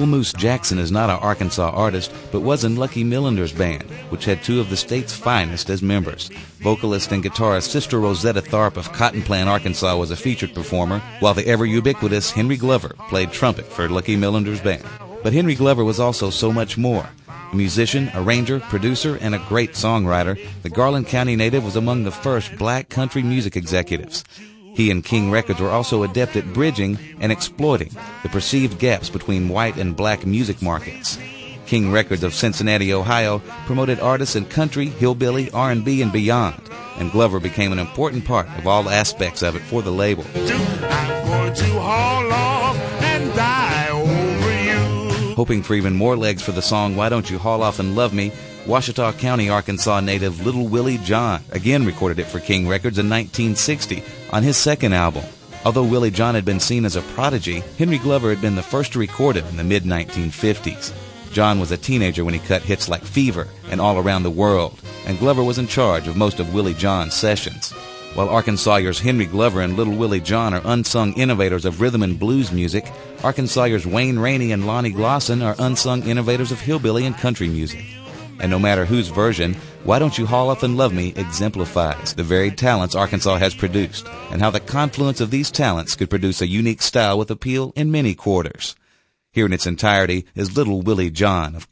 Moose Jackson is not an Arkansas artist, but was in Lucky Millender's band, which had two of the state's finest as members. Vocalist and guitarist Sister Rosetta Tharpe of Cotton Plant, Arkansas was a featured performer, while the ever-ubiquitous Henry Glover played trumpet for Lucky Millender's band. But Henry Glover was also so much more. A musician, arranger, producer, and a great songwriter, the Garland County native was among the first black country music executives. He and King Records were also adept at bridging and exploiting the perceived gaps between white and black music markets. King Records of Cincinnati, Ohio, promoted artists in country, hillbilly, R&B, and beyond, and Glover became an important part of all aspects of it for the label. I'm going to haul off and die over you. Hoping for even more legs for the song Why Don't You Haul Off and Love Me, Ouachita County, Arkansas native Little Willie John again recorded it for King Records in 1960 on his second album. Although Willie John had been seen as a prodigy, Henry Glover had been the first to record him in the mid-1950s. John was a teenager when he cut hits like Fever and All Around the World, and Glover was in charge of most of Willie John's sessions. While Arkansasiers Henry Glover and Little Willie John are unsung innovators of rhythm and blues music, Arkansasiers Wayne Rainey and Lonnie Glosson are unsung innovators of hillbilly and country music. And no matter whose version, Why Don't You Haul Off and Love Me exemplifies the varied talents Arkansas has produced, and how the confluence of these talents could produce a unique style with appeal in many quarters. Here in its entirety is Little Willie John of